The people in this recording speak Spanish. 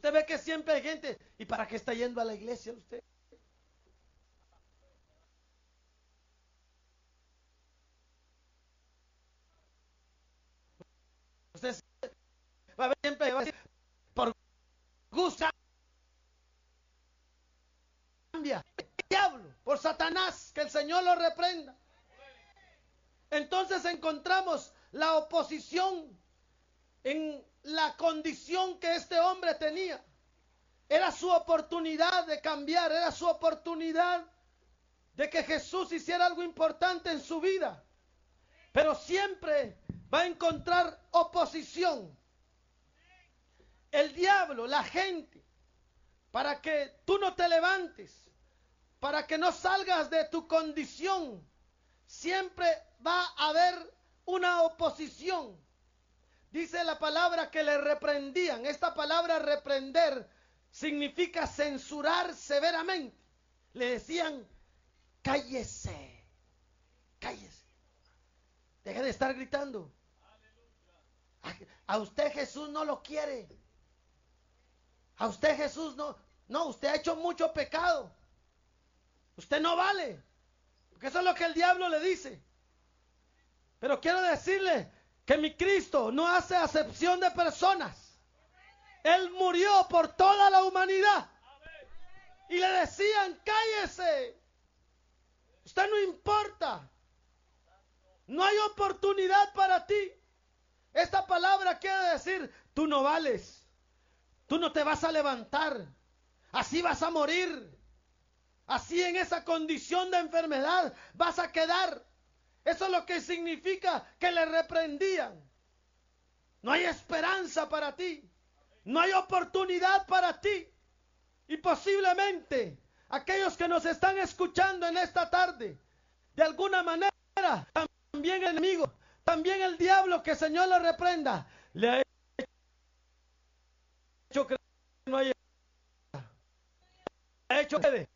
Usted ve que siempre hay gente. ¿Y para qué está yendo a la iglesia usted? Usted va a ver siempre, va a decir, por gusto cambia. Diablo, por Satanás, que el Señor lo reprenda. Entonces encontramos la oposición en la condición que este hombre tenía. Era su oportunidad de cambiar, era su oportunidad de que Jesús hiciera algo importante en su vida. Pero siempre va a encontrar oposición. El diablo, la gente, para que tú no te levantes, para que no salgas de tu condición, siempre va a haber una oposición. Dice la palabra que le reprendían. Esta palabra reprender significa censurar severamente. Le decían, cállese, cállese. Deje de estar gritando. A usted Jesús no lo quiere. A usted Jesús no, usted ha hecho mucho pecado. Usted no vale. Porque eso es lo que el diablo le dice. Pero quiero decirle que mi Cristo no hace acepción de personas. Él murió por toda la humanidad. Y le decían, cállese. Usted no importa. No hay oportunidad para ti. Esta palabra quiere decir, tú no vales. Tú no te vas a levantar. Así vas a morir. Así en esa condición de enfermedad vas a quedar. Eso es lo que significa que le reprendían. No hay esperanza para ti. No hay oportunidad para ti. Y posiblemente aquellos que nos están escuchando en esta tarde, de alguna manera, también el enemigo, también el diablo, que el Señor lo reprenda, le ha hecho que no hay, le ha hecho que